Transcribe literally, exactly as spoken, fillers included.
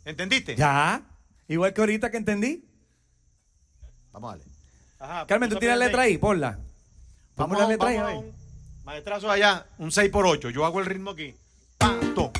¿Entendiste? Ya. Igual que ahorita que entendí. Vamos a darle. Ajá, Carmen, ¿tú tienes la letra ahí? Ponla. Vamos Vamos, a la letra ahí, vamos a a ver. un maestrazo allá, un seis por ocho. Yo hago el ritmo aquí. Pa, to,